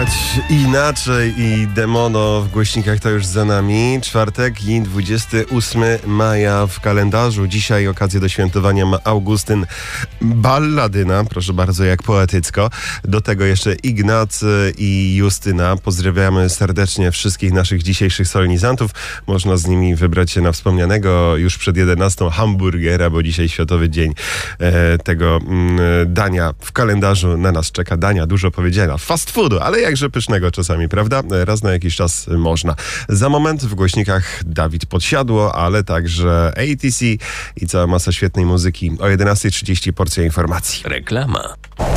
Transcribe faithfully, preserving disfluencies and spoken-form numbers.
Słuchać inaczej i Demono w głośnikach to już za nami. Czwartek i dwudziestego ósmego maja w kalendarzu. Dzisiaj okazję do świętowania ma Augustyn Balladyna, proszę bardzo, jak poetycko. Do tego jeszcze Ignacy i Justyna. Pozdrawiamy serdecznie wszystkich naszych dzisiejszych solenizantów. Można z nimi wybrać się na wspomnianego już przed jedenastą hamburgera, bo dzisiaj Światowy Dzień e, tego mm, dania w kalendarzu na nas czeka. Dania, dużo powiedziana. Fast foodu, ale jakże pysznego czasami, prawda? Raz na jakiś czas można. Za moment w głośnikach Dawid Podsiadło, ale także A T C i cała masa świetnej muzyki. O jedenastej trzydzieści porcja informacji. Reklama.